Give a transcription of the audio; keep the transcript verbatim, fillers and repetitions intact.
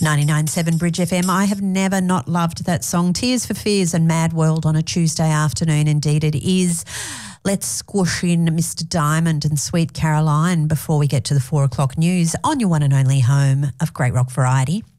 ninety-nine point seven Bridge F M. I have never not loved that song. Tears for Fears and Mad World on a Tuesday afternoon. Indeed it is. Let's squish in Mister Diamond and Sweet Caroline before we get to the four o'clock news on your one and only home of great rock variety.